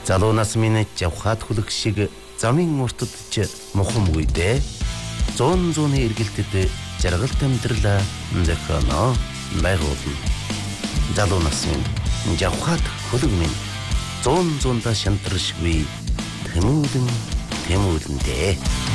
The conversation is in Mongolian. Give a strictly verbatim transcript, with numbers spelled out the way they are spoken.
Залуу нас минь жавхаад хүлэг шиг замын уртад ч мухамгүй дээ. Зон зооны эргэлтэд жаргалт амьдралаа зохионо байгуулна. Залуу нас минь жавхаад хүлэг минь зон зонда шантаршгүй тэмүүлэн тэмүүлэн дээ.